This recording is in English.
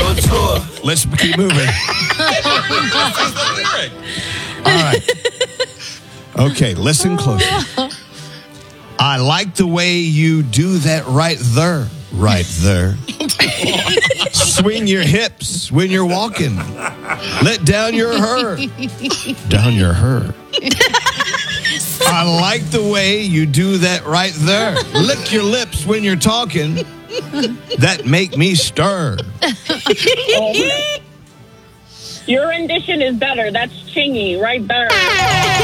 tour. Let's keep moving. All right. Okay, listen closely. I like the way you do that right there. Right there. Swing your hips when you're walking. Let down your hair. Down your hair. I like the way you do that right there. Lick your lips when you're talking. That make me stir. Your rendition is better. That's Chingy right there.